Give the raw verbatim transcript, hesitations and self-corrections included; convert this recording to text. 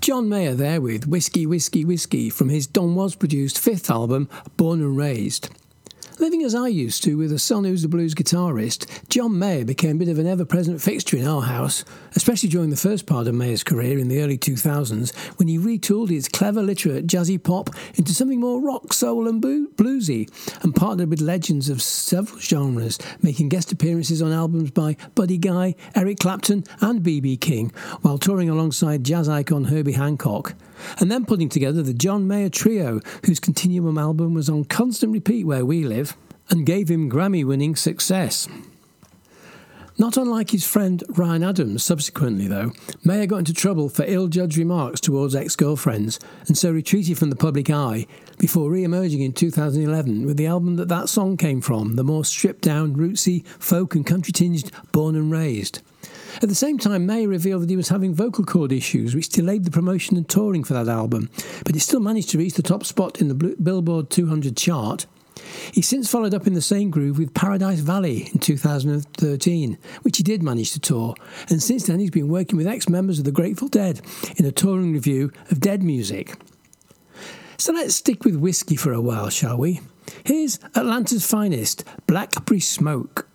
John Mayer there with Whiskey, Whiskey, Whiskey from his Don Was-produced fifth album, Born and Raised. Living as I used to with a son who's a blues guitarist, John Mayer became a bit of an ever-present fixture in our house, especially during the first part of Mayer's career in the early two thousands, when he retooled his clever, literate jazzy pop into something more rock, soul and bluesy, and partnered with legends of several genres, making guest appearances on albums by Buddy Guy, Eric Clapton and B B King, while touring alongside jazz icon Herbie Hancock. And then putting together the John Mayer Trio, whose Continuum album was on constant repeat where we live, and gave him Grammy-winning success. Not unlike his friend Ryan Adams subsequently, though, Mayer got into trouble for ill-judged remarks towards ex-girlfriends, and so retreated from the public eye, before re-emerging in two thousand eleven with the album that that song came from, the more stripped-down, rootsy, folk and country-tinged Born and Raised. At the same time, Mayer revealed that he was having vocal cord issues, which delayed the promotion and touring for that album, but he still managed to reach the top spot in the Billboard two hundred chart. He since followed up in the same groove with Paradise Valley in two thousand thirteen, which he did manage to tour, and since then he's been working with ex-members of the Grateful Dead in a touring review of Dead music. So let's stick with whiskey for a while, shall we? Here's Atlanta's finest, Blackberry Smoke.